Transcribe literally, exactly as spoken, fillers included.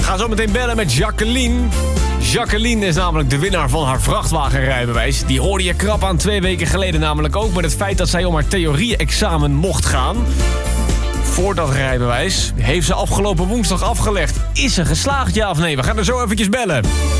gaan zo meteen bellen met Jacqueline. Jacqueline is namelijk de winnaar van haar vrachtwagenrijbewijs. Die hoorde je krap aan twee weken geleden namelijk ook... met het feit dat zij om haar theorie-examen mocht gaan. Voor dat rijbewijs heeft ze afgelopen woensdag afgelegd. Is ze geslaagd, ja of nee? We gaan er zo eventjes bellen.